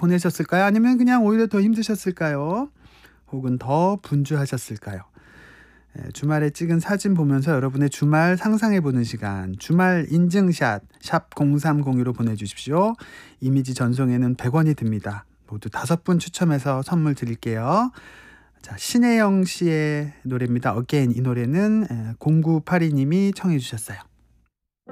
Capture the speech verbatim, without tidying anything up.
보내셨을까요? 아니면 그냥 오히려 더 힘드셨을까요? 혹은 더 분주하셨을까요? 예, 주말에 찍은 사진 보면서 여러분의 주말 상상해보는 시간, 주말 인증샷 샵 공삼공이로 보내주십시오. 이미지 전송에는 백 원이 듭니다. 모두 다섯 분 추첨해서 선물 드릴게요. 자, 신혜영 씨의 노래입니다. Again. 이 노래는 공구팔이 님이 청해 주셨어요.